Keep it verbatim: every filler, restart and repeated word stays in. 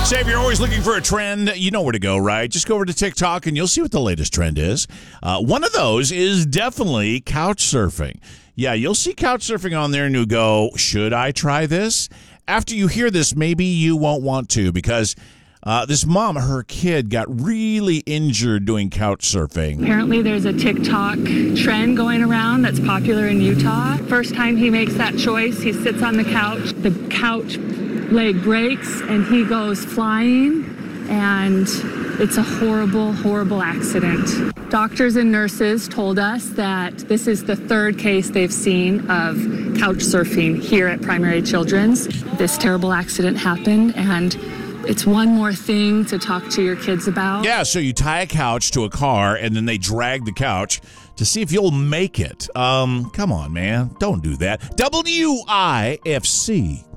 Say if you're always looking for a trend, you know where to go, right? Just go over to TikTok and you'll see what the latest trend is. Uh, one of those is definitely couch surfing. Yeah, you'll see couch surfing on there and you'll go, should I try this? After you hear this, maybe you won't want to because uh, this mom, her kid got really injured doing couch surfing. Apparently there's a TikTok trend going around that's popular in Utah. First time he makes that choice, he sits on the couch. The couch leg breaks and he goes flying, and it's a horrible, horrible accident. Doctors and nurses told us that this is the third case they've seen of couch surfing here at Primary Children's. This terrible accident happened, and it's one more thing to talk to your kids about. Yeah, so you tie a couch to a car and then they drag the couch to see if you'll make it. Um, come on, man. Don't do that. W I F C.